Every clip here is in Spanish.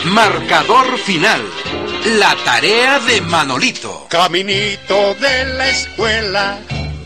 Marcador final. La tarea de Manolito. Caminito de la escuela.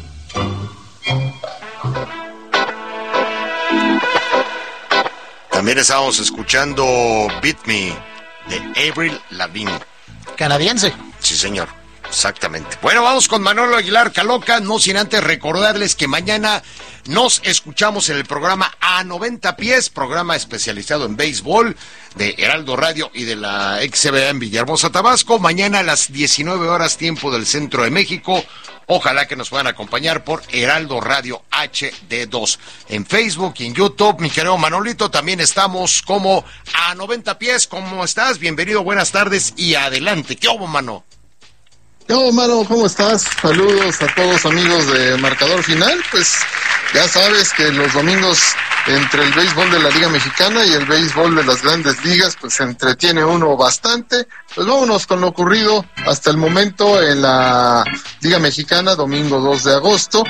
También estábamos escuchando Beat Me de Avril Lavigne. Canadiense. Sí, señor. Exactamente. Bueno, vamos con Manolo Aguilar Caloca, no sin antes recordarles que mañana nos escuchamos en el programa A 90 Pies, programa especializado en béisbol de Heraldo Radio y de la XBA en Villahermosa, Tabasco. Mañana a las 19 horas, tiempo del centro de México. Ojalá que nos puedan acompañar por Heraldo Radio HD2. En Facebook y en YouTube, mi querido Manolito, también estamos como A 90 Pies. ¿Cómo estás? Bienvenido, buenas tardes y adelante. ¿Qué hubo, mano? Yo, mano, ¿cómo estás? Saludos a todos amigos de Marcador Final. Pues ya sabes que los domingos entre el béisbol de la Liga Mexicana y el béisbol de las Grandes Ligas, pues se entretiene uno bastante. Pues vámonos con lo ocurrido hasta el momento en la Liga Mexicana, domingo 2 de agosto.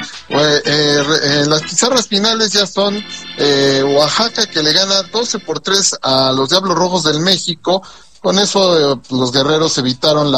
Las pizarras finales ya son Oaxaca, que le gana 12-3 a los Diablos Rojos del México. Con eso los guerreros evitaron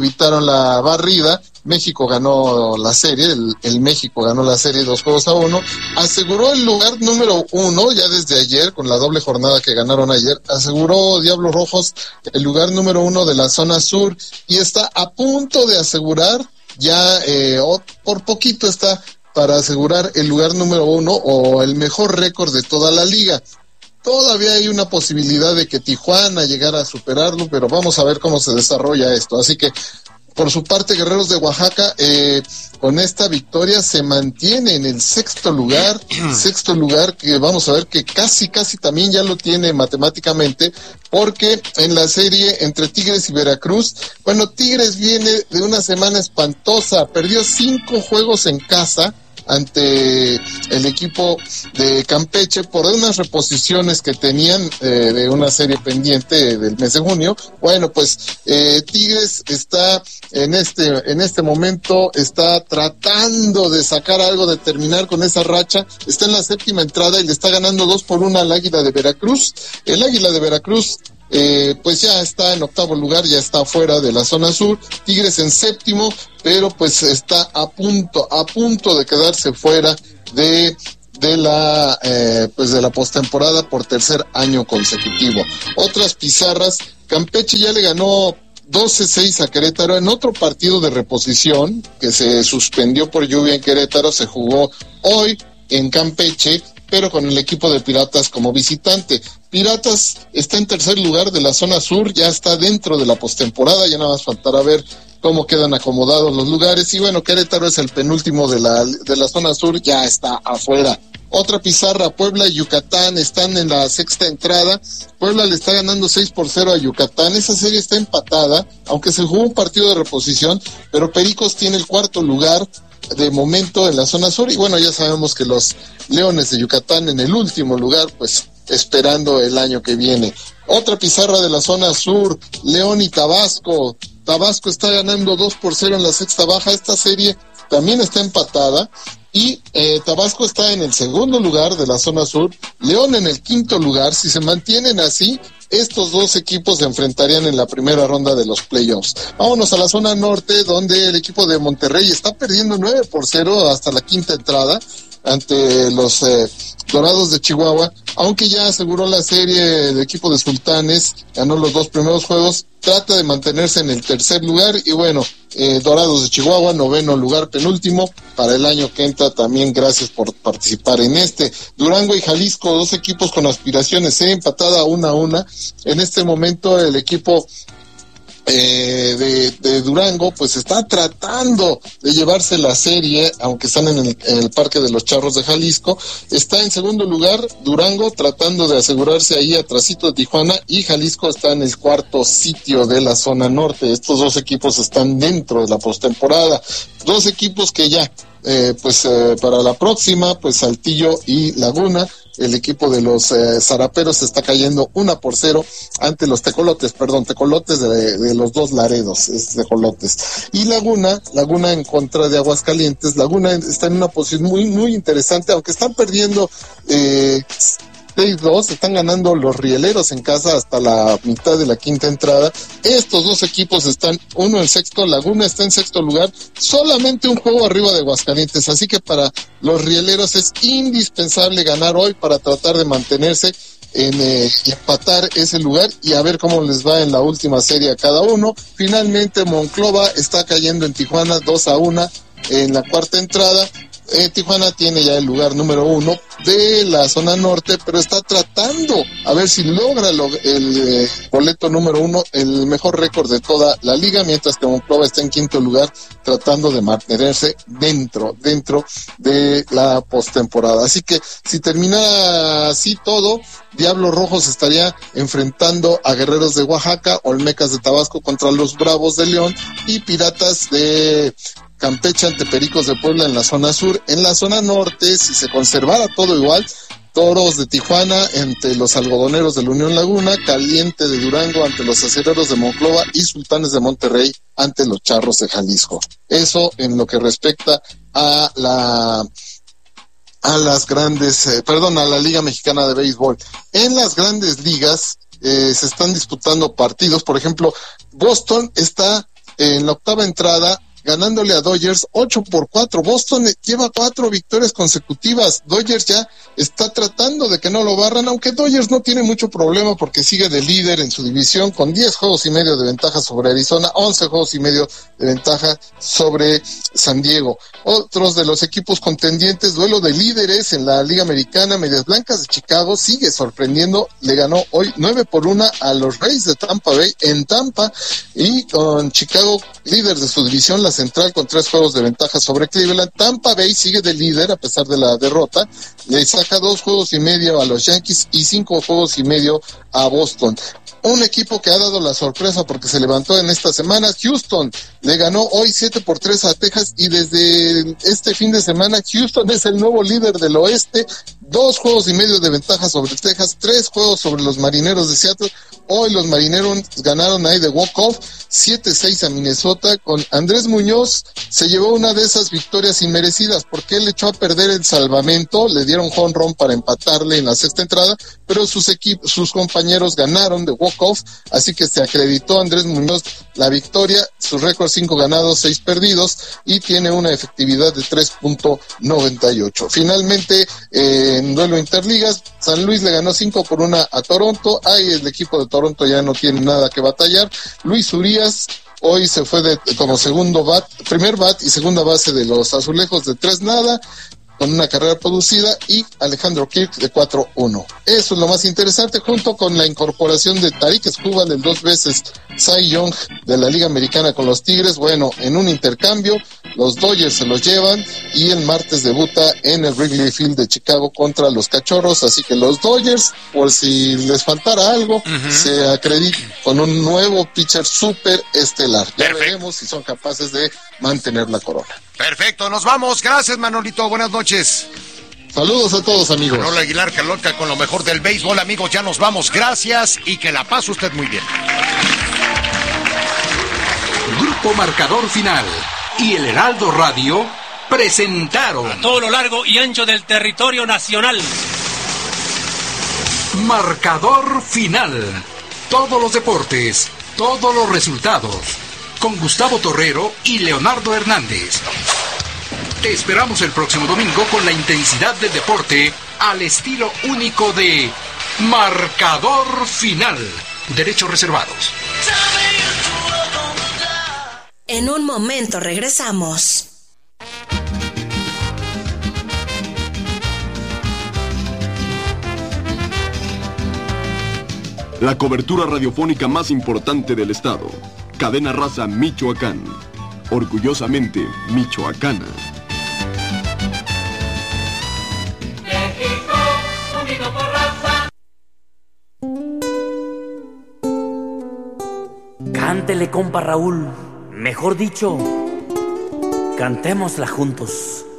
la barrida. México ganó la serie, el México ganó la serie 2-1, aseguró el lugar número 1 ya desde ayer, con la doble jornada que ganaron ayer, aseguró Diablos Rojos el lugar número 1 de la zona sur, y está a punto de asegurar, ya por poquito está para asegurar el lugar número 1 o el mejor récord de toda la liga. Todavía hay una posibilidad de que Tijuana llegara a superarlo, pero vamos a ver cómo se desarrolla esto. Así que, por su parte, Guerreros de Oaxaca, con esta victoria se mantiene en el sexto lugar, que vamos a ver que casi también ya lo tiene matemáticamente, porque en la serie entre Tigres y Veracruz, bueno, Tigres viene de una semana espantosa, perdió 5 juegos en casa ante el equipo de Campeche por unas reposiciones que tenían de una serie pendiente del mes de junio. Bueno, pues Tigres está en este momento está tratando de sacar algo, de terminar con esa racha. Está en la séptima entrada y le está ganando 2-1 al Águila de Veracruz. El Águila de Veracruz pues ya está en octavo lugar, ya está fuera de la zona sur. Tigres en séptimo, pero pues está a punto de quedarse fuera de la postemporada por tercer año consecutivo. Otras pizarras: Campeche ya le ganó 12-6 a Querétaro en otro partido de reposición que se suspendió por lluvia en Querétaro. Se jugó hoy en Campeche, pero con el equipo de Piratas como visitante. Piratas está en tercer lugar de la zona sur, ya está dentro de la postemporada, ya nada más faltará ver cómo quedan acomodados los lugares. Y bueno, Querétaro es el penúltimo de la zona sur, ya está afuera. Otra pizarra: Puebla y Yucatán están en la sexta entrada. Puebla le está ganando 6-0 a Yucatán. Esa serie está empatada, aunque se jugó un partido de reposición, pero Pericos tiene el cuarto lugar de momento en la zona sur, y bueno, ya sabemos que los Leones de Yucatán en el último lugar, pues esperando el año que viene. Otra pizarra de la zona sur: León y Tabasco. Tabasco está ganando 2-0 en la sexta baja. Esta serie también está empatada, y Tabasco está en el segundo lugar de la zona sur, León en el quinto lugar. Si se mantienen así, estos dos equipos se enfrentarían en la primera ronda de los playoffs. Vámonos a la zona norte, donde el equipo de Monterrey está perdiendo 9-0 hasta la quinta entrada ante los Dorados de Chihuahua, aunque ya aseguró la serie. El equipo de Sultanes ganó los 2 primeros juegos, trata de mantenerse en el tercer lugar, y bueno, Dorados de Chihuahua, noveno lugar, penúltimo para el año que entra. También gracias por participar en este. Durango y Jalisco, 2 equipos con aspiraciones, empatada 1-1. En este momento el equipo de Durango pues está tratando de llevarse la serie, aunque están en el Parque de los Charros de Jalisco. Está en segundo lugar Durango, tratando de asegurarse ahí atrasito de Tijuana, y Jalisco está en el cuarto sitio de la zona norte. Estos 2 equipos están dentro de la postemporada. 2 equipos que ya para la próxima, pues Saltillo y Laguna. El equipo de los zaraperos está cayendo 1-0 ante los tecolotes de los 2 Laredos, es tecolotes. Y Laguna en contra de Aguascalientes. Laguna está en una posición muy, muy interesante, aunque están perdiendo 6-2, están ganando los Rieleros en casa hasta la mitad de la quinta entrada. Estos dos equipos están, uno en sexto, Laguna está en sexto lugar, solamente un juego arriba de Aguascalientes, así que para los Rieleros es indispensable ganar hoy para tratar de mantenerse y empatar ese lugar y a ver cómo les va en la última serie a cada uno. Finalmente Monclova está cayendo en Tijuana 2-1 en la cuarta entrada. Tijuana tiene ya el lugar número 1 de la zona norte, pero está tratando a ver si logra el boleto número 1, el mejor récord de toda la liga, mientras que Monclova está en quinto lugar tratando de mantenerse dentro de la postemporada. Así que si termina así todo, Diablos Rojos estaría enfrentando a Guerreros de Oaxaca, Olmecas de Tabasco contra los Bravos de León y Piratas de Campeche ante Pericos de Puebla en la zona sur. En la zona norte, si se conservara todo igual, Toros de Tijuana ante los Algodoneros de la Unión Laguna, Caliente de Durango ante los Acereros de Monclova y Sultanes de Monterrey ante los Charros de Jalisco. Eso en lo que respecta a la Liga Mexicana de Béisbol. En las grandes ligas se están disputando partidos. Por ejemplo, Boston está en la octava entrada ganándole a Dodgers 8-4. Boston lleva 4 victorias consecutivas. Dodgers ya está tratando de que no lo barran, aunque Dodgers no tiene mucho problema porque sigue de líder en su división con 10 juegos y medio de ventaja sobre Arizona, 11 juegos y medio de ventaja sobre San Diego. Otros de los equipos contendientes, duelo de líderes en la Liga Americana, Medias Blancas de Chicago sigue sorprendiendo, le ganó hoy 9-1 a los Rays de Tampa Bay en Tampa, y con Chicago líder de su división, la central, con 3 juegos de ventaja sobre Cleveland. Tampa Bay sigue de líder a pesar de la derrota, le saca 2 juegos y medio a los Yankees y 5 juegos y medio a Boston. Un equipo que ha dado la sorpresa porque se levantó en esta semana, Houston, le ganó hoy 7-3 a Texas, y desde este fin de semana Houston es el nuevo líder del oeste, 2 juegos y medio de ventaja sobre Texas, 3 juegos sobre los Marineros de Seattle. Hoy los Marineros ganaron ahí de walk-off 7-6 a Minnesota. Con Andrés Muñoz se llevó una de esas victorias inmerecidas porque él echó a perder el salvamento, le dieron home run para empatarle en la sexta entrada, pero sus compañeros ganaron de walk-off, así que se acreditó a Andrés Muñoz la victoria. Su récord 5 ganados, 6 perdidos, y tiene una efectividad de 3.98. Finalmente, en duelo interligas, San Luis le ganó 5-1 a Toronto. Ahí el equipo de Toronto ya no tiene nada que batallar. Luis Urías hoy se fue como primer bat y segunda base de los Azulejos de 3-0 con una carrera producida, y Alejandro Kirk de 4-1. Eso es lo más interesante, junto con la incorporación de Tarik Skubal, el 2 veces Cy Young de la Liga Americana con los Tigres. Bueno, en un intercambio, los Dodgers se los llevan, y el martes debuta en el Wrigley Field de Chicago contra los Cachorros, así que los Dodgers, por si les faltara algo, se acreditan con un nuevo pitcher súper estelar. Ya veremos si son capaces de mantener la corona. Perfecto, nos vamos. Gracias, Manolito. Buenas noches. Saludos a todos, amigos. Manolo Aguilar Caloca con lo mejor del béisbol. Amigos, ya nos vamos. Gracias y que la pase usted muy bien. Grupo Marcador Final y el Heraldo Radio presentaron a todo lo largo y ancho del territorio nacional. Marcador Final. Todos los deportes, todos los resultados. Con Gustavo Torrero y Leonardo Hernández. Te esperamos el próximo domingo con la intensidad del deporte al estilo único de Marcador Final. Derechos reservados. En un momento regresamos. La cobertura radiofónica más importante del estado. Cadena Raza Michoacán. Orgullosamente michoacana. México, unido por raza. Cántele, compa Raúl. Mejor dicho, cantémosla juntos.